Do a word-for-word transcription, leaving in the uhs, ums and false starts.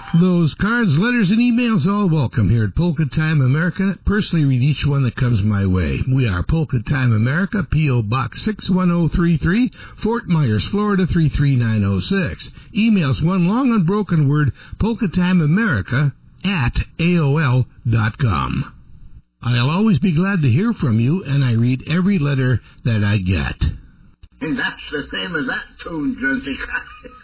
Those cards, letters, and emails, all welcome here at Polka Time America. Personally read each one that comes my way. We are Polka Time America, P O. Box six one oh three three, Fort Myers, Florida three three nine oh six. Emails one long unbroken word, Polka Time America at A O L dot com. I'll always be glad to hear from you, and I read every letter that I get. And that's the same as that tune, Jersey.